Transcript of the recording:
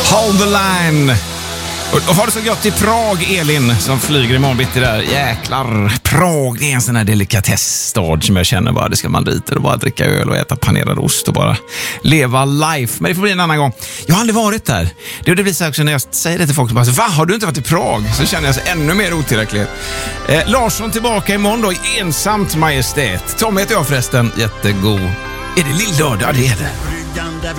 Hold the line. Och har det så gott i Prag, Elin, som flyger imorgon bitti där. Jäklar, Prag, det är en sån här delikatessstad som jag känner bara. Det ska man dit och bara dricka öl och äta panerad ost och bara leva life. Men det får bli en annan gång. Jag har aldrig varit där. Det blir så också när jag säger det till folk. Bara, va, har du inte varit i Prag? Så känner jag så ännu mer otillräckligt. Larsson tillbaka imorgon då, ensamt majestät. Tom heter jag förresten, jättegod. Är det lillördag? Ja, det är det.